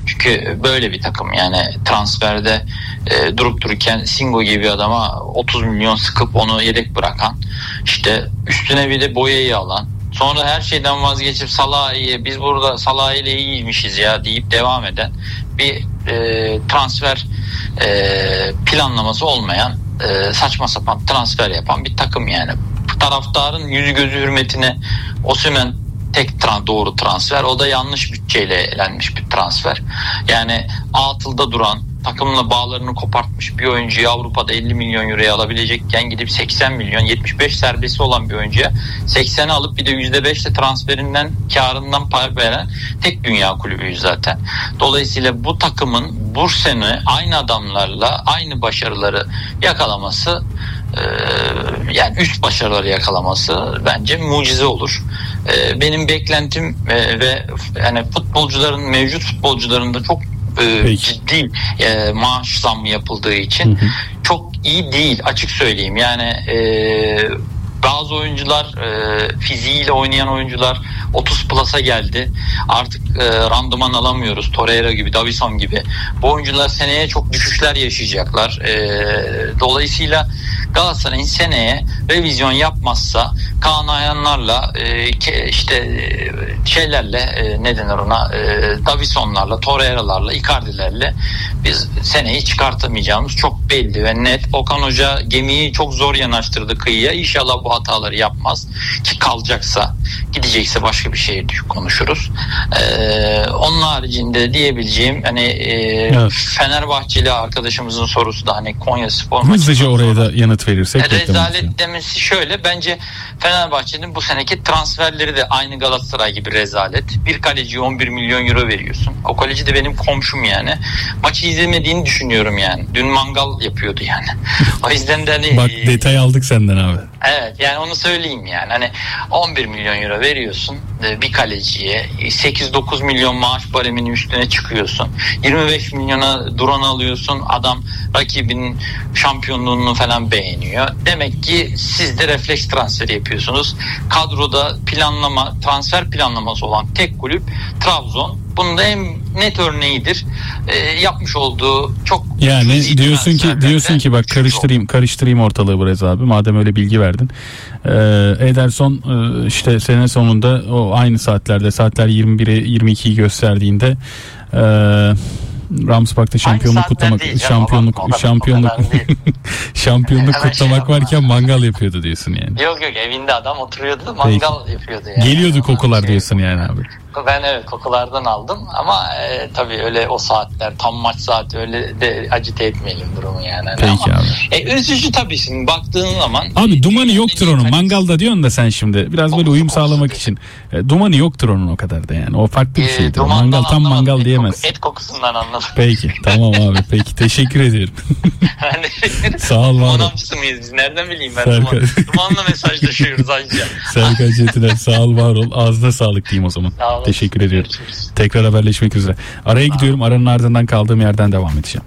Çünkü böyle bir takım yani transferde durup dururken Singo gibi bir adama 30 milyon sıkıp onu yedek bırakan, işte üstüne bir de boyayı alan, sonra her şeyden vazgeçip Salah'ı, biz burada Salah ile iyiymişiz ya deyip devam eden bir transfer planlaması olmayan, saçma sapan transfer yapan bir takım yani. Taraftarın yüzü gözü hürmetine Osimhen tek doğru transfer. O da yanlış bütçeyle elenmiş bir transfer. Yani atılda duran, takımla bağlarını kopartmış bir oyuncuyu Avrupa'da 50 milyon euroya alabilecekken gidip 80 milyon, 75 serbesti olan bir oyuncuya 80'i alıp bir de %5 de transferinden, karından pay veren tek dünya kulübüyüz zaten. Dolayısıyla bu takımın bu sene aynı adamlarla aynı başarıları yakalaması, yani üst başarıları yakalaması bence mucize olur. Benim beklentim ve yani mevcut futbolcuların da çok ciddi maaş zammı yapıldığı için çok iyi değil, açık söyleyeyim. Yani bazı oyuncular, fiziğiyle oynayan oyuncular 30 plus'a geldi. Artık randıman alamıyoruz. Torreira gibi, Davinson gibi. Bu oyuncular seneye çok düşüşler yaşayacaklar. Dolayısıyla Galatasaray'ın seneye revizyon yapmazsa Kaan Ayhanlarla ne denir ona, Davinsonlarla, Torreira'larla, Icardi'lerle biz seneyi çıkartamayacağımız çok belli ve net. Okan Hoca gemiyi çok zor yanaştırdı kıyıya. İnşallah bu hataları yapmaz ki, kalacaksa, gidecekse başka bir şey konuşuruz. Onun haricinde diyebileceğim evet. Fenerbahçeli arkadaşımızın sorusu da Konyaspor maçı. Hızlıca oraya da yanıt verirsek. Rezalet demesi şöyle, bence Fenerbahçe'nin bu seneki transferleri de aynı Galatasaray gibi rezalet. Bir kaleciye 11 milyon euro veriyorsun. O kaleci de benim komşum yani. Maçı izlemediğini düşünüyorum yani. Dün mangal yapıyordu yani. O yüzden de bak detay aldık senden abi. Evet, yani onu söyleyeyim yani. 11 milyon euro veriyorsun bir kaleciye, 8-9 milyon maaş bareminin üstüne çıkıyorsun. 25 milyona Duran alıyorsun. Adam rakibinin şampiyonluğunu falan beğeniyor. Demek ki siz de refleks transferi yapıyorsunuz. Kadroda transfer planlaması olan tek kulüp Trabzon. Bunun da en net örneğidir. Yapmış olduğu çok, yani diyorsun ki bak, karıştırayım ortalığı biraz abi. Madem öyle bilgi verdin. Ederson işte sene sonunda o aynı saatler 21'i 22'yi gösterdiğinde Rams Park'ta şampiyonluk kutlamak varken mangal yapıyordu diyorsun yani. Yok evinde adam oturuyordu, mangal yapıyordu yani. Geliyordu kokular diyorsun yani abi. Ben evet kokulardan aldım ama tabii öyle o saatler, tam maç saati, öyle de acite etmeyelim durumu yani. Peki ama, abi. Üzücü tabii şimdi baktığın zaman. Abi dumanı yoktur onun. Mangalda diyorsun da sen şimdi biraz böyle uyum sağlamak için. Dumanı yoktur onun o kadar da yani. O farklı bir şeydir. Mangal tam mangal diyemez. Et kokusundan anladım. Peki tamam abi, peki teşekkür ederim. Ben sağ ol var. Dumanamcısı mıyız biz? Nereden bileyim ben? Dumanla mesajlaşıyoruz ayrıca. Serkan Çetiner sağ ol, var ol. Ağzına sağlık diyeyim o zaman. Teşekkür ediyorum. Görüşürüz. Tekrar haberleşmek üzere. Araya gidiyorum. Aranın ardından kaldığım yerden devam edeceğim.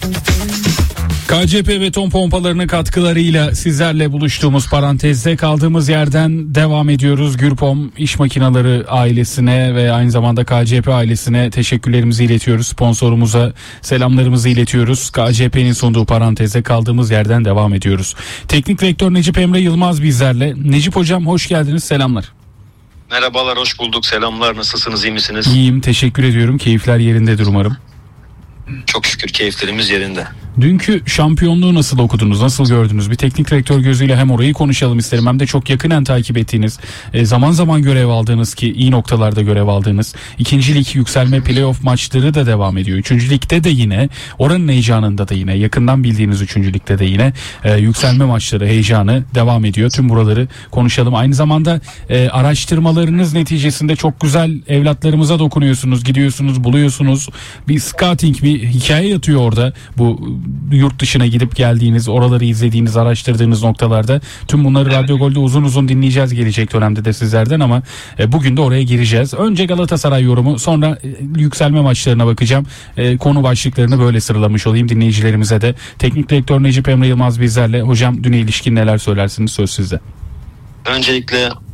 KCP beton pompalarının katkılarıyla sizlerle buluştuğumuz parantezde kaldığımız yerden devam ediyoruz. Gürpom İş Makineleri ailesine ve aynı zamanda KCP ailesine teşekkürlerimizi iletiyoruz. Sponsorumuza selamlarımızı iletiyoruz. KCP'nin sunduğu parantezde kaldığımız yerden devam ediyoruz. Teknik Direktör Necip Emre Yılmaz bizlerle. Necip Hocam hoş geldiniz, selamlar. Merhabalar, hoş bulduk. Selamlar, nasılsınız, iyi misiniz? İyiyim, teşekkür ediyorum. Keyifler yerindedir umarım. Çok şükür keyiflerimiz yerinde. Dünkü şampiyonluğu nasıl okudunuz, nasıl gördünüz? Bir teknik direktör gözüyle hem orayı konuşalım isterim, hem de çok yakinen takip ettiğiniz, zaman zaman görev aldığınız, ki iyi noktalarda görev aldığınız, ikinci lig yükselme playoff maçları da devam ediyor. Üçüncü ligde de yine, oranın heyecanında da yine, yakından bildiğiniz üçüncü ligde de yine yükselme maçları, heyecanı devam ediyor. Tüm buraları konuşalım. Aynı zamanda araştırmalarınız neticesinde çok güzel evlatlarımıza dokunuyorsunuz, gidiyorsunuz, buluyorsunuz. Bir scouting, bir hikaye yatıyor orada. Bu yurt dışına gidip geldiğiniz, oraları izlediğiniz, araştırdığınız noktalarda. Tüm bunları Radyo Gol'de uzun uzun dinleyeceğiz gelecek dönemde de sizlerden, ama bugün de oraya gireceğiz. Önce Galatasaray yorumu, sonra yükselme maçlarına bakacağım. Konu başlıklarını böyle sıralamış olayım dinleyicilerimize de. Teknik Direktör Necip Emre Yılmaz bizlerle. Hocam düne ilişkin neler söylersiniz, söz sizde. Öncelikle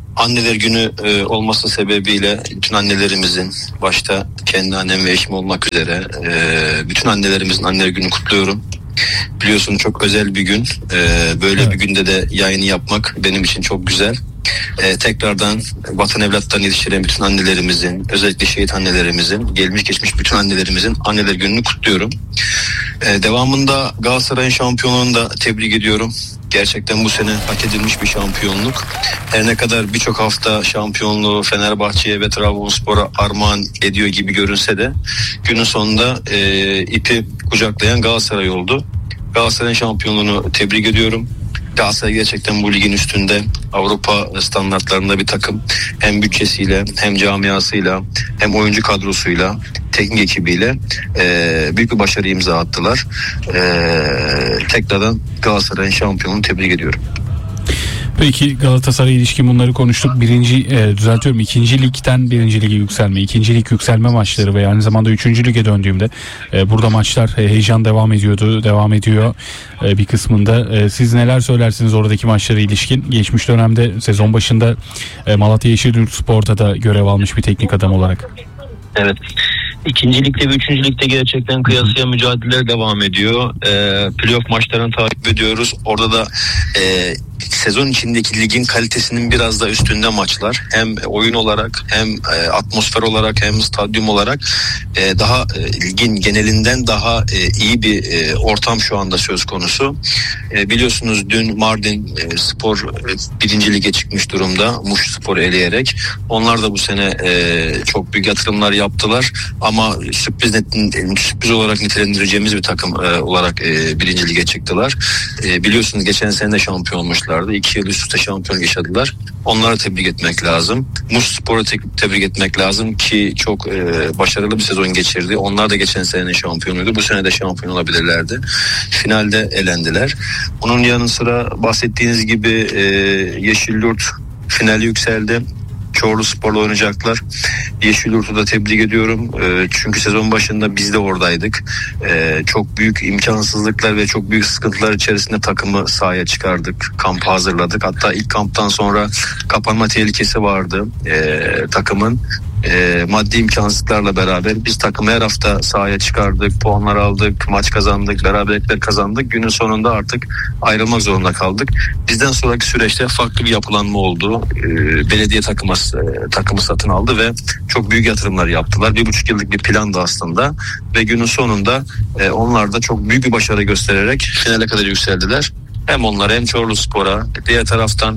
Anneler Günü olması sebebiyle bütün annelerimizin, başta kendi annem ve eşim olmak üzere bütün annelerimizin Anneler Günü kutluyorum. Biliyorsun çok özel bir gün. Böyle bir günde de yayını yapmak benim için çok güzel. Tekrardan vatan evlatlarını yetiştiren bütün annelerimizin, özellikle şehit annelerimizin, gelmiş geçmiş bütün annelerimizin Anneler Günü'nü kutluyorum. Devamında Galatasaray'ın şampiyonluğunu da tebrik ediyorum. Gerçekten bu sene hak edilmiş bir şampiyonluk. Her ne kadar birçok hafta şampiyonluğu Fenerbahçe'ye ve Trabzonspor'a armağan ediyor gibi görünse de günün sonunda ipi kucaklayan Galatasaray oldu. Galatasaray'ın şampiyonluğunu tebrik ediyorum. Galatasaray gerçekten bu ligin üstünde, Avrupa standartlarında bir takım. Hem bütçesiyle, hem camiasıyla, hem oyuncu kadrosuyla, teknik ekibiyle büyük bir başarı imza attılar. Tekrardan Galatasaray'ın şampiyonluğunu tebrik ediyorum. Peki Galatasaray'a ilişkin bunları konuştuk. İkinci ligden birinci lige yükselme, ikinci lig yükselme maçları ve aynı zamanda üçüncü lige döndüğümde burada maçlar heyecan devam ediyor bir kısmında. Siz neler söylersiniz oradaki maçlara ilişkin? Geçmiş dönemde sezon başında Malatya Yeşilyurtspor'da da görev almış bir teknik adam olarak. Evet. İkinci ligde ve üçüncü ligde gerçekten kıyasıya mücadeleler devam ediyor. Playoff maçlarını takip ediyoruz. Orada da sezon içindeki ligin kalitesinin biraz da üstünde maçlar. Hem oyun olarak, hem atmosfer olarak, hem stadyum olarak daha ligin genelinden daha iyi bir ortam şu anda söz konusu. Biliyorsunuz dün Mardin Spor birinci lige çıkmış durumda. Muş Spor'u eleyerek. Onlar da bu sene çok büyük yatırımlar yaptılar. Ama sürpriz olarak nitelendireceğimiz bir takım olarak birinci lige çıktılar. Biliyorsunuz geçen sene de şampiyon olmuşlardı. 2 yıl üst üste şampiyon yaşadılar. Onları tebrik etmek lazım. Muş Spor'u tebrik etmek lazım ki çok başarılı bir sezon geçirdi. Onlar da geçen senenin şampiyonuydu. Bu sene de şampiyon olabilirlerdi. Finalde elendiler. Bunun yanı sıra bahsettiğiniz gibi Yeşilyurt finali yükseldi. Çorlu Spor'la oynayacaklar. Yeşilyurt'u da tebrik ediyorum. Çünkü sezon başında biz de oradaydık. Çok büyük imkansızlıklar ve çok büyük sıkıntılar içerisinde takımı sahaya çıkardık. Kampı hazırladık. Hatta ilk kamptan sonra kapanma tehlikesi vardı takımın. Maddi imkansızlıklarla beraber biz takımı her hafta sahaya çıkardık, puanlar aldık, maç kazandık, beraberlikler kazandık. Günün sonunda artık ayrılmak zorunda kaldık. Bizden sonraki süreçte farklı bir yapılanma oldu. Belediye takımı satın aldı ve çok büyük yatırımlar yaptılar. 1,5 yıllık bir plandı aslında ve günün sonunda onlar da çok büyük bir başarı göstererek finale kadar yükseldiler. Hem onlara hem Çorlu Spor'a, diğer taraftan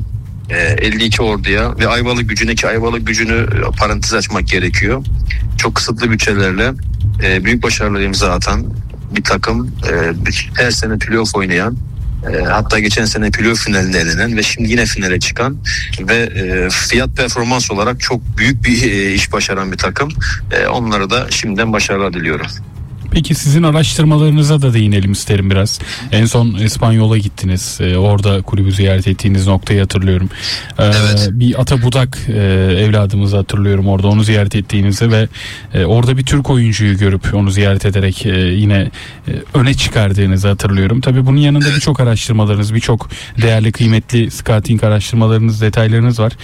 52 Ordu'ya ve Ayvalık Gücü'ne, ki Ayvalık Gücü'nü parantez açmak gerekiyor. Çok kısıtlı bütçelerle büyük başarılar imza atan bir takım, her sene playoff oynayan, hatta geçen sene playoff finalinde elenen ve şimdi yine finale çıkan ve fiyat performans olarak çok büyük bir iş başaran bir takım. Onlara da şimdiden başarılar diliyorum. Peki sizin araştırmalarınıza da değinelim isterim biraz. En son İspanyol'a gittiniz. Orada kulübü ziyaret ettiğiniz noktayı hatırlıyorum. Evet. Bir Atabudak evladımızı hatırlıyorum orada, onu ziyaret ettiğinizi ve orada bir Türk oyuncuyu görüp onu ziyaret ederek yine öne çıkardığınızı hatırlıyorum. Tabii bunun yanında birçok araştırmalarınız, birçok değerli, kıymetli scouting araştırmalarınız, detaylarınız var.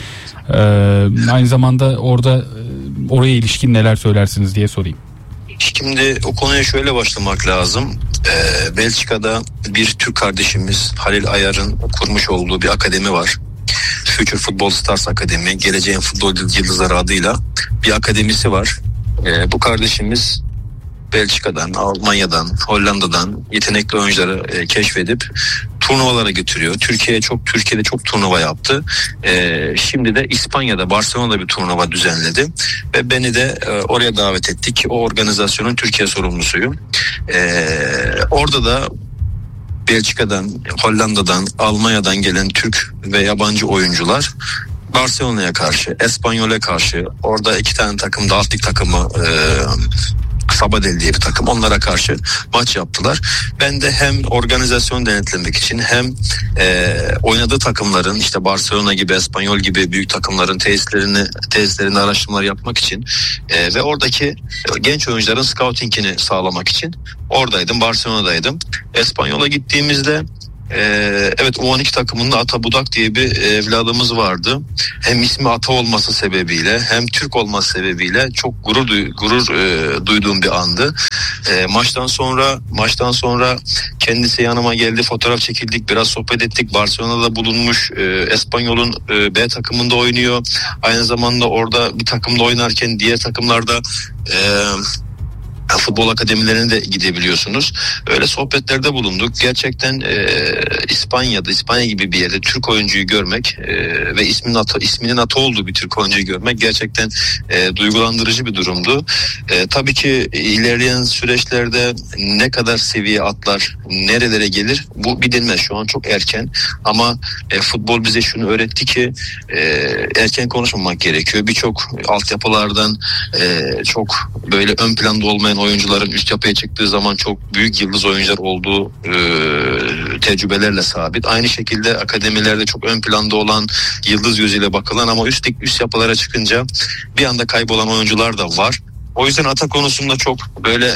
Aynı zamanda oraya ilişkin neler söylersiniz diye sorayım. Şimdi o konuya şöyle başlamak lazım. Belçika'da bir Türk kardeşimiz Halil Ayar'ın kurmuş olduğu bir akademi var. Future Football Stars Akademi, Geleceğin Futbol Yıldızları adıyla bir akademisi var. Bu kardeşimiz Belçika'dan, Almanya'dan, Hollanda'dan yetenekli oyuncuları keşfedip turnuvalara götürüyor. Türkiye'de çok turnuva yaptı. Şimdi de İspanya'da, Barcelona'da bir turnuva düzenledi ve beni de oraya davet ettik. O organizasyonun Türkiye sorumlusuyum. Orada da Belçika'dan, Hollanda'dan, Almanya'dan gelen Türk ve yabancı oyuncular Barcelona'ya karşı, Espanyol'e karşı, orada 2 tane takım da alt lig takımı, Sabadell diye bir takım, onlara karşı maç yaptılar. Ben de hem organizasyon denetlemek için hem oynadığı takımların, işte Barcelona gibi, Espanyol gibi büyük takımların tesislerinde araştırmalar yapmak için ve oradaki genç oyuncuların scoutingini sağlamak için oradaydım, Barcelona'daydım. Espanyol'a gittiğimizde Evet, U12 takımında Ata Budak diye bir evladımız vardı. Hem ismi Ata olması sebebiyle hem Türk olması sebebiyle çok gurur duyduğum bir andı. Maçtan sonra kendisi yanıma geldi, fotoğraf çekildik, biraz sohbet ettik. Barcelona'da bulunmuş, Espanyol'un B takımında oynuyor. Aynı zamanda orada bir takımda oynarken diğer takımlarda futbol akademilerine de gidebiliyorsunuz. Öyle sohbetlerde bulunduk. Gerçekten İspanya gibi bir yerde Türk oyuncuyu görmek ve isminin Ata olduğu bir Türk oyuncuyu görmek gerçekten duygulandırıcı bir durumdu. Tabii ki ilerleyen süreçlerde ne kadar seviye atlar, nerelere gelir bu bilinmez. Şu an çok erken ama futbol bize şunu öğretti ki erken konuşmamak gerekiyor. Birçok altyapılardan çok böyle ön planda olmayan oyuncuların üst yapıya çıktığı zaman çok büyük yıldız oyuncular olduğu tecrübelerle sabit. Aynı şekilde akademilerde çok ön planda olan, yıldız gözüyle bakılan ama üst yapılara çıkınca bir anda kaybolan oyuncular da var. O yüzden Ata konusunda çok böyle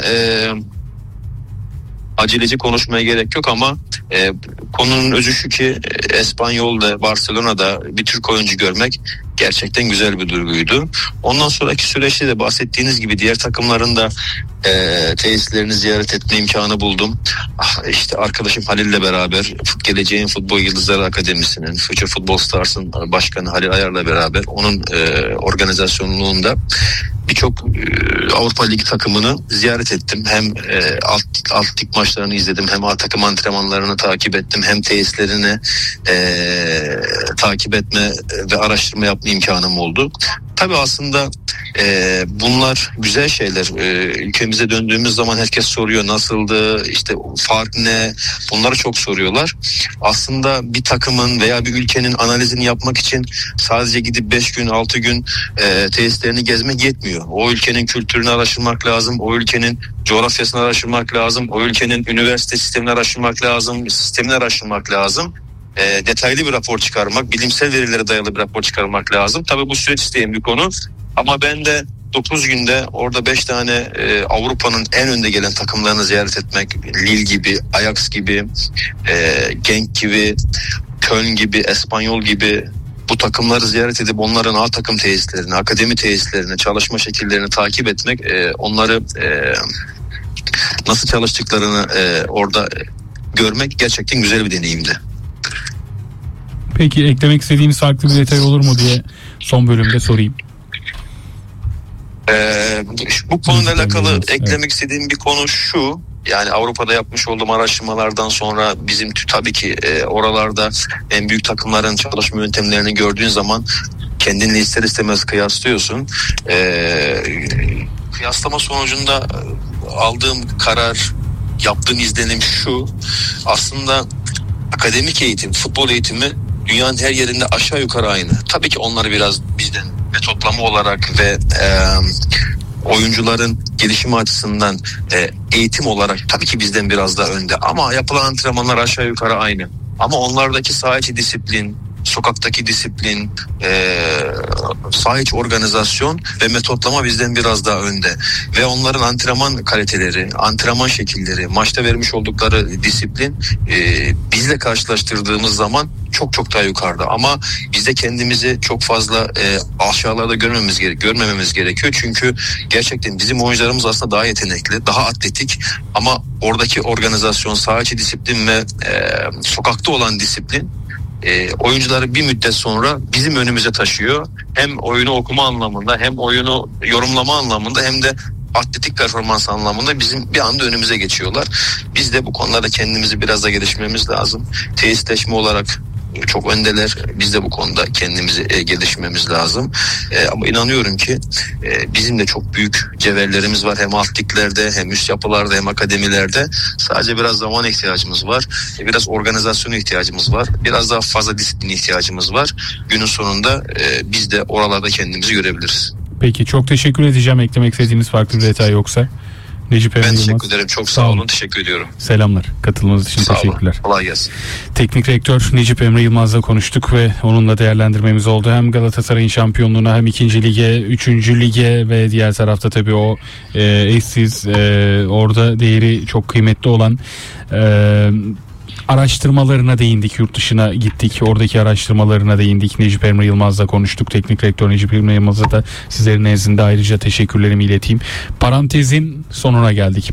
aceleci konuşmaya gerek yok ama konunun özü şu ki Espanyol'da, Barcelona'da bir Türk oyuncu görmek gerçekten güzel bir duyguydu. Ondan sonraki süreçte de bahsettiğiniz gibi diğer takımların da tesislerini ziyaret etme imkanı buldum. İşte arkadaşım Halil'le beraber Geleceğin Futbol Yıldızları Akademisi'nin, Future Football Stars'ın başkanı Halil Ayar'la beraber onun organizasyonluğunda birçok Avrupa Ligi takımını ziyaret ettim. Hem alt lig maçlarını izledim, hem A takım antrenmanlarını takip ettim, hem tesislerini takip etme ve araştırma yapma imkanım oldu. Tabii aslında bunlar güzel şeyler. Ülkemize döndüğümüz zaman herkes soruyor nasıldı, işte fark ne, bunları çok soruyorlar. Aslında bir takımın veya bir ülkenin analizini yapmak için sadece gidip 5 gün 6 gün tesislerini gezmek yetmiyor. O ülkenin kültürünü araştırmak lazım, o ülkenin coğrafyasını araştırmak lazım, o ülkenin üniversite sistemini araştırmak lazım, sistemini araştırmak lazım. Detaylı bir rapor çıkarmak, bilimsel verilere dayalı bir rapor çıkarmak lazım. Tabii bu süreç isteyen bir konu ama ben de 9 günde orada 5 tane Avrupa'nın en önde gelen takımlarını ziyaret etmek, Lille gibi, Ajax gibi, Genk gibi, Köln gibi, Espanyol gibi bu takımları ziyaret edip onların A takım tesislerini, akademi tesislerini, çalışma şekillerini takip etmek, onları nasıl çalıştıklarını orada görmek gerçekten güzel bir deneyimdi. Peki eklemek istediğiniz farklı bir detay olur mu diye son bölümde sorayım. Bu konuyla alakalı eklemek istediğim bir konu şu. Yani Avrupa'da yapmış olduğum araştırmalardan sonra bizim tabii ki oralarda en büyük takımların çalışma yöntemlerini gördüğün zaman kendinle ister istemez kıyaslıyorsun. Kıyaslama sonucunda aldığım karar, yaptığım izlenim şu. Aslında akademik eğitim, futbol eğitimi dünyanın her yerinde aşağı yukarı aynı. Tabii ki onlar biraz bizden metotlama olarak ve oyuncuların gelişimi açısından eğitim olarak tabii ki bizden biraz daha önde. Ama yapılan antrenmanlar aşağı yukarı aynı. Ama onlardaki saha içi disiplin, sokaktaki disiplin, saha içi organizasyon ve metotlama bizden biraz daha önde. Ve onların antrenman kaliteleri, antrenman şekilleri, maçta vermiş oldukları disiplin bizle karşılaştırdığımız zaman çok daha yukarıda. Ama biz de kendimizi çok fazla aşağılarda görmememiz gerekiyor. Çünkü gerçekten bizim oyuncularımız aslında daha yetenekli, daha atletik ama oradaki organizasyon, saha içi disiplin ve sokakta olan disiplin oyuncuları bir müddet sonra bizim önümüze taşıyor. Hem oyunu okuma anlamında, hem oyunu yorumlama anlamında, hem de atletik performans anlamında bizim bir anda önümüze geçiyorlar. Biz de bu konularda kendimizi biraz da geliştirmemiz lazım. Tesisleşme olarak çok öndeler. Biz de bu konuda kendimizi geliştirmemiz lazım. Ama inanıyorum ki bizim de çok büyük cevherlerimiz var. Hem alt liglerde, hem üst yapılarda, hem akademilerde. Sadece biraz zaman ihtiyacımız var. Biraz organizasyona ihtiyacımız var. Biraz daha fazla disiplin ihtiyacımız var. Günün sonunda biz de oralarda kendimizi görebiliriz. Peki, çok teşekkür edeceğim. Eklemek istediğiniz farklı bir detay yoksa. Necip Emre Ben Yılmaz. teşekkür ederim. Çok sağ olun. Teşekkür ediyorum. Selamlar. Katılmanız için sağ teşekkürler. Olun. Kolay gelsin. Teknik direktör Necip Emre Yılmaz'la konuştuk ve onunla değerlendirmemiz oldu. Hem Galatasaray'ın şampiyonluğuna, hem 2. lige, 3. lige ve diğer tarafta tabii o eşsiz orada değeri çok kıymetli olan araştırmalarına değindik, yurt dışına gittik, oradaki araştırmalarına değindik. Necip Emre Yılmaz'la konuştuk. Teknik direktör Necip Emre Yılmaz'a da sizlerin nezdinde ayrıca teşekkürlerimi ileteyim. Parantezin sonuna geldik.